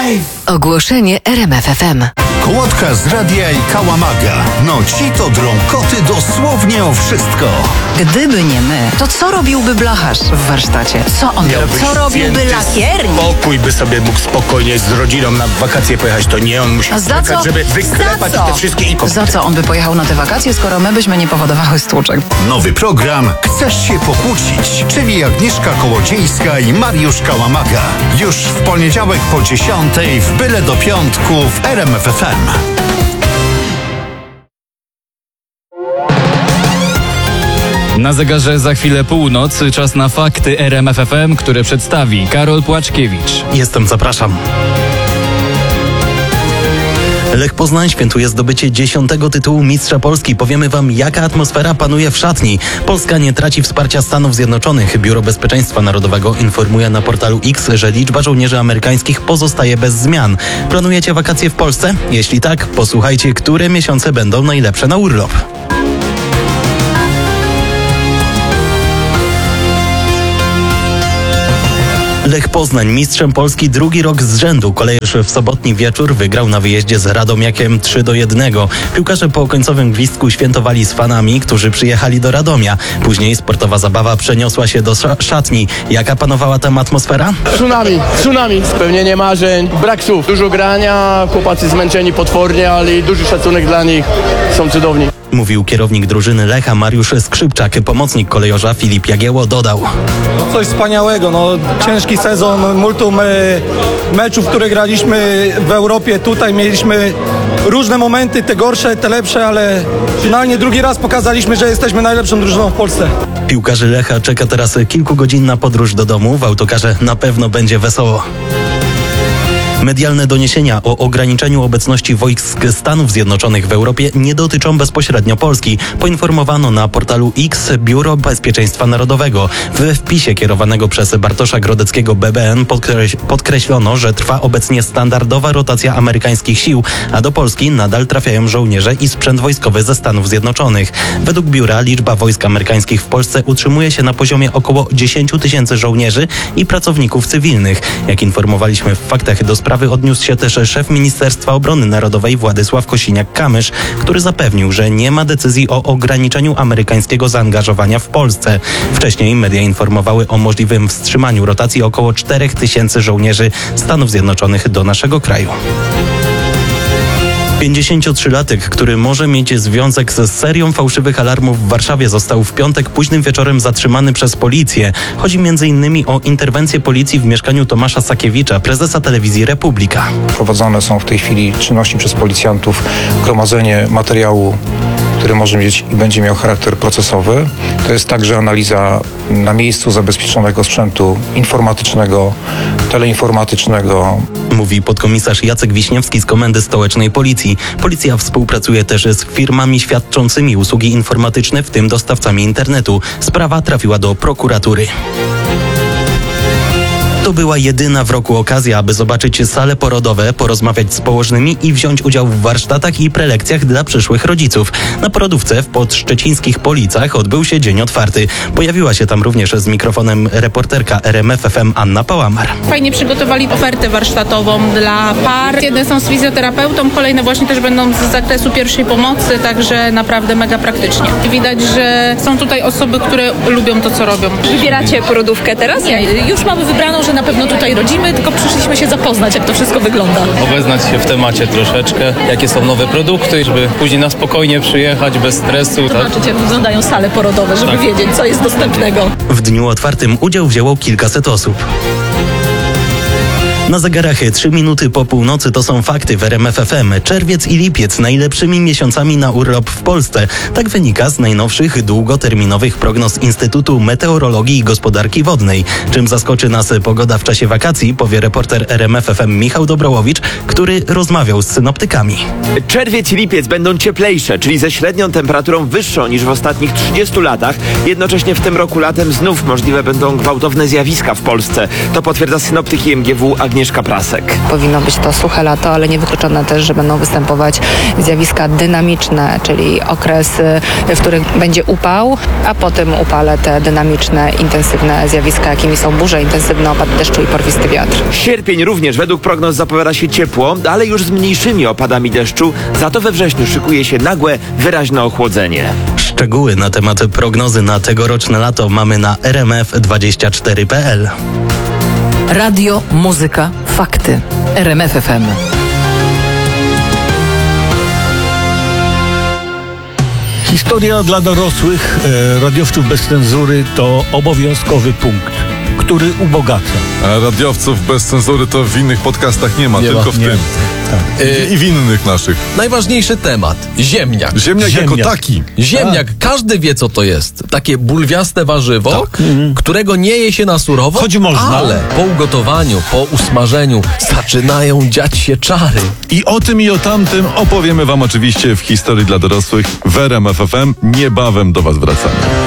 Ogłoszenie RMF FM. Kołotka z radia i Kałamaga. No ci to drą koty dosłownie o wszystko. Gdyby nie my, to co robiłby blacharz w warsztacie? Co on robił? Co robiłby lakiernik? Spokój by sobie mógł spokojnie z rodziną na wakacje pojechać. To nie on musi sklepać, żeby wyklepać te wszystkie ikony. Za co on by pojechał na te wakacje, skoro my byśmy nie powodowały stłuczek? Nowy program Chcesz się pokłócić, czyli Agnieszka Kołodziejska i Mariusz Kałamaga. Już w poniedziałek po 10:00 w Byle do Piątku w RMF FM. Na zegarze za chwilę północ, czas na fakty RMF FM, które przedstawi Karol Płaczkiewicz. Jestem, zapraszam. Lech Poznań świętuje zdobycie 10. tytułu Mistrza Polski. Powiemy wam, jaka atmosfera panuje w szatni. Polska nie traci wsparcia Stanów Zjednoczonych. Biuro Bezpieczeństwa Narodowego informuje na portalu X, że liczba żołnierzy amerykańskich pozostaje bez zmian. Planujecie wakacje w Polsce? Jeśli tak, posłuchajcie, które miesiące będą najlepsze na urlop. Lech Poznań mistrzem Polski drugi rok z rzędu. Kolejarz w sobotni wieczór wygrał na wyjeździe z Radomiakiem 3-1. Piłkarze po końcowym gwizdku świętowali z fanami, którzy przyjechali do Radomia. Później sportowa zabawa przeniosła się do szatni. Jaka panowała tam atmosfera? Tsunami, spełnienie marzeń, brak słów, dużo grania, chłopacy zmęczeni potwornie, ale duży szacunek dla nich, są cudowni. Mówił kierownik drużyny Lecha Mariusz Skrzypczak. Pomocnik kolejorza Filip Jagieło dodał: Coś wspaniałego, ciężki sezon, multum meczów, które graliśmy w Europie. Tutaj mieliśmy różne momenty, te gorsze, te lepsze, ale finalnie drugi raz pokazaliśmy, że jesteśmy najlepszą drużyną w Polsce. Piłkarzy Lecha czeka teraz kilkugodzinna podróż do domu. W autokarze na pewno będzie wesoło. Medialne doniesienia o ograniczeniu obecności wojsk Stanów Zjednoczonych w Europie nie dotyczą bezpośrednio Polski. Poinformowano na portalu X Biuro Bezpieczeństwa Narodowego. W wpisie kierowanego przez Bartosza Grodeckiego BBN podkreślono, że trwa obecnie standardowa rotacja amerykańskich sił, a do Polski nadal trafiają żołnierze i sprzęt wojskowy ze Stanów Zjednoczonych. Według biura liczba wojsk amerykańskich w Polsce utrzymuje się na poziomie około 10 000 żołnierzy i pracowników cywilnych. Jak informowaliśmy w faktach do sprawy, odniósł się też szef Ministerstwa Obrony Narodowej Władysław Kosiniak-Kamysz, który zapewnił, że nie ma decyzji o ograniczeniu amerykańskiego zaangażowania w Polsce. Wcześniej media informowały o możliwym wstrzymaniu rotacji około 4000 żołnierzy Stanów Zjednoczonych do naszego kraju. 53-latek, który może mieć związek z serią fałszywych alarmów w Warszawie, został w piątek późnym wieczorem zatrzymany przez policję. Chodzi m.in. o interwencję policji w mieszkaniu Tomasza Sakiewicza, prezesa telewizji Republika. Prowadzone są w tej chwili czynności przez policjantów, gromadzenie materiału, który może mieć i będzie miał charakter procesowy. To jest także analiza na miejscu zabezpieczonego sprzętu informatycznego, teleinformatycznego. Mówi podkomisarz Jacek Wiśniewski z Komendy Stołecznej Policji. Policja współpracuje też z firmami świadczącymi usługi informatyczne, w tym dostawcami internetu. Sprawa trafiła do prokuratury. To była jedyna w roku okazja, aby zobaczyć sale porodowe, porozmawiać z położnymi i wziąć udział w warsztatach i prelekcjach dla przyszłych rodziców. Na porodówce w podszczecińskich Policach odbył się dzień otwarty. Pojawiła się tam również z mikrofonem reporterka RMF FM Anna Pałamar. Fajnie przygotowali ofertę warsztatową dla par. Jedne są z fizjoterapeutą, kolejne właśnie też będą z zakresu pierwszej pomocy, także naprawdę mega praktycznie. Widać, że są tutaj osoby, które lubią to, co robią. Wybieracie porodówkę teraz? Nie, już mamy wybraną, że na pewno tutaj rodzimy, tylko przyszliśmy się zapoznać, jak to wszystko wygląda. Obeznać się w temacie troszeczkę, jakie są nowe produkty, żeby później na spokojnie przyjechać, bez stresu. Zobaczyć, jak wyglądają sale porodowe, żeby wiedzieć, co jest dostępnego. W dniu otwartym udział wzięło kilkaset osób. Na zegarach 3 minuty po północy to są fakty w RMF FM. Czerwiec i lipiec najlepszymi miesiącami na urlop w Polsce. Tak wynika z najnowszych długoterminowych prognoz Instytutu Meteorologii i Gospodarki Wodnej. Czym zaskoczy nas pogoda w czasie wakacji, powie reporter RMF FM Michał Dobrołowicz, który rozmawiał z synoptykami. Czerwiec i lipiec będą cieplejsze, czyli ze średnią temperaturą wyższą niż w ostatnich 30 latach. Jednocześnie w tym roku latem znów możliwe będą gwałtowne zjawiska w Polsce. To potwierdza synoptyk IMGW Agnieszka Agnieszka Prasek. Powinno być to suche lato, ale niewykluczone też, że będą występować zjawiska dynamiczne, czyli okresy, w których będzie upał, a po tym upale te dynamiczne, intensywne zjawiska, jakimi są burze, intensywny opad deszczu i porwisty wiatr. Sierpień również według prognoz zapowiada się ciepło, ale już z mniejszymi opadami deszczu, za to we wrześniu szykuje się nagłe, wyraźne ochłodzenie. Szczegóły na temat prognozy na tegoroczne lato mamy na rmf24.pl. Radio, muzyka, fakty. RMF FM. Historia dla dorosłych radiowców bez cenzury to obowiązkowy punkt, który ubogaca. A radiowców bez cenzury to w innych podcastach nie ma, tylko w tym. Tak. I w innych naszych. Najważniejszy temat. Ziemniak. Ziemniak jako taki. Ziemniak. Każdy wie, co to jest. Takie bulwiaste warzywo, którego nie je się na surowo, choć można. Ale po ugotowaniu, po usmażeniu zaczynają dziać się czary. I o tym i o tamtym opowiemy wam oczywiście w Historii dla dorosłych w RMF FM. Niebawem do was wracamy.